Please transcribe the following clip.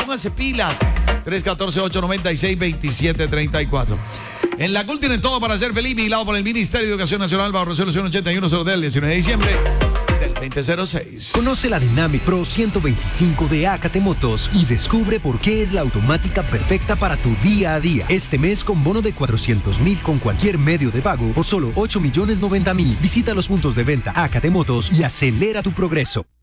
póngase pila. 314-896-2734. En la CUL tienen todo para ser feliz, vigilado por el Ministerio de Educación Nacional bajo resolución 81 del 19 de diciembre del 2006. Conoce la Dynamic Pro 125 de Acate Motos y descubre por qué es la automática perfecta para tu día a día. Este mes con bono de 400,000 con cualquier medio de pago o solo 8,090,000. Visita los puntos de venta Acate Motos y acelera tu progreso.